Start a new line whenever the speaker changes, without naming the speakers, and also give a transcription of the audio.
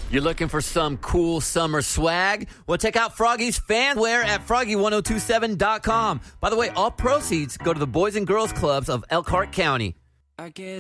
You're looking for some cool summer swag? Well, check out Froggy's Fanwear at froggy1027.com. By the way, all proceeds go to the Boys and Girls Clubs of Elkhart County.